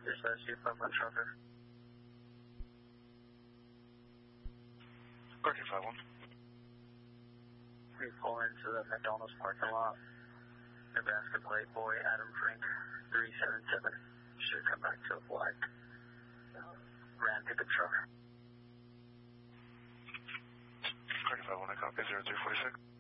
Dispatch 251 Traffic. Car 251. We pull into the McDonald's parking lot. Nebraska plate boy Adam Frank 377. Should come back to a black Ram pickup truck. Car 251, I copy 0346.